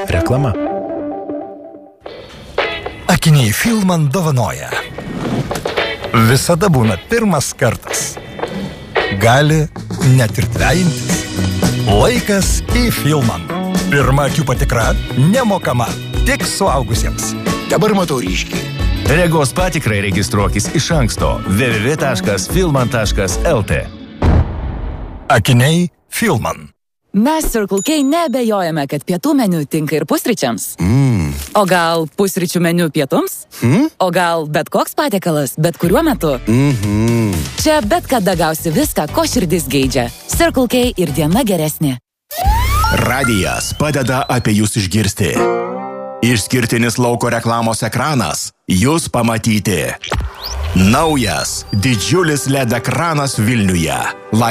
Reklama. Akiniai Filman dovanoja. Visada būna pirmas kartas. Gali net ir dvejintis. Laikas į Filman. Pirma akių patikra nemokama, tik suaugusiems. Dabar matau ryškiai. Regos patikrai registruokis iš anksto www.filman.lt. Akiniai Filman. Mes Circle K neabejojame, kad pietų meniu tinka ir pusryčiams. O gal pusryčių meniu pietums? O gal bet koks patiekalas, bet kuriuo metu? Čia bet kada gausi viską, ko širdis geidžia. Circle K ir diena geresnė. Radijas padeda apie jūs išgirsti. Išskirtinis lauko reklamos ekranas jūs pamatyti. Naujas didžiulis LED ekranas Vilniuje.